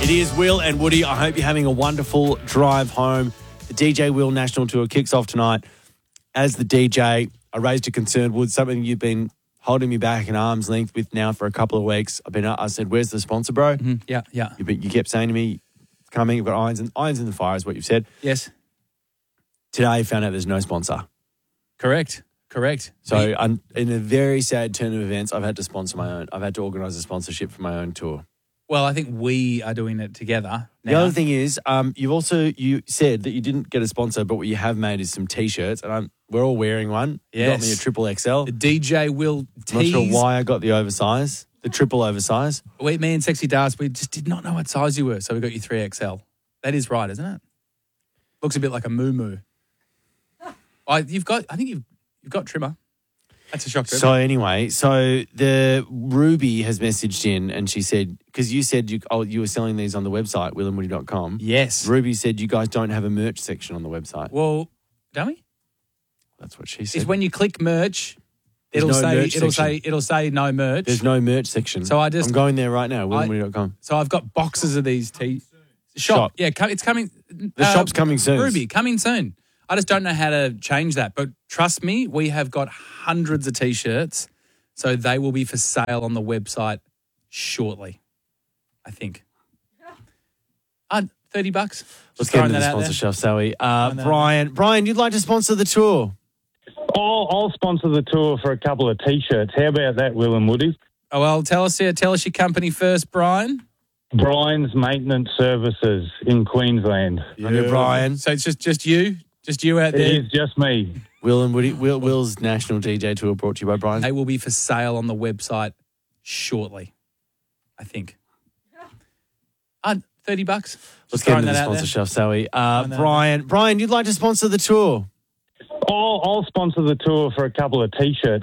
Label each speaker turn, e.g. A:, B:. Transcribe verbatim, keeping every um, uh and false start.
A: It is Will and Woody. I hope you're having a wonderful drive home. The D J Will National Tour kicks off tonight. As the D J, I raised a concern, Wood, something you've been holding me back an arm's length with now for a couple of weeks. I've been, I said, where's the sponsor, bro?
B: Mm-hmm. Yeah, yeah.
A: You, you kept saying to me, coming, you've got irons, and, irons in the fire is what you've said.
B: Yes.
A: Today, I found out there's no sponsor.
B: Correct. Correct.
A: So we- I'm, in a very sad turn of events, I've had to sponsor my own. I've had to organise a sponsorship for my own tour.
B: Well, I think we are doing it together now.
A: The other thing is, um, you've also you said that you didn't get a sponsor, but what you have made is some T-shirts, and I'm, we're all wearing one. You got
B: Yes.
A: me a triple X L.
B: The D J Will
A: I'm not
B: tease.
A: sure why I got the oversize, the triple oversize.
B: We, me and Sexy Darts, we just did not know what size you were, so we got you three X L. That is right, isn't it? Looks a bit like a moo-moo. I, you've got, I think you've you've got trimmer. That's a shock to
A: So
B: everyone.
A: anyway, so the Ruby has messaged in, and she said, because you said you oh you were selling these on the website will and woody dot com.
B: Yes.
A: Ruby said you guys don't have a merch section on the website.
B: Well, don't we?
A: That's what she said.
B: Is when you click merch,
A: There's
B: it'll
A: no
B: say
A: merch
B: it'll
A: section.
B: say it'll say no merch.
A: There's no merch section.
B: So I just-
A: I'm going there right now. will and woody dot com.
B: So I've got boxes of these tea. Shop.
A: Shop.
B: Yeah, co- it's coming.
A: The shop's coming soon.
B: Ruby, coming soon. I just don't know how to change that. But trust me, we have got hundreds of T-shirts. So they will be for sale on the website shortly, I think. Uh, thirty bucks.
A: Let's
B: Just
A: get
B: throwing
A: into the
B: that out there.
A: sponsorship, shall we? Uh,
B: Throwing that
A: Brian, Brian, you'd like to sponsor the tour?
C: I'll, I'll sponsor the tour for a couple of T-shirts. How about that, Will and Woody?
B: Oh, well, tell us here. Tell us your company first, Brian.
C: Brian's Maintenance Services in Queensland.
A: Yeah, Brian.
B: So it's just, just you? Just you out
C: It
B: there?
C: is just me.
A: Will and Woody, Will, Will's National D J Tour brought to you by Brian.
B: They will be for sale on the website shortly, I think. Uh, thirty bucks.
A: Let's
B: Just
A: get
B: throwing
A: into the
B: that out there.
A: sponsorship, shall we? Uh,
B: Throwing that out
A: Brian, Brian, you'd like to sponsor the tour?
C: I'll, I'll sponsor the tour for a couple of T-shirts.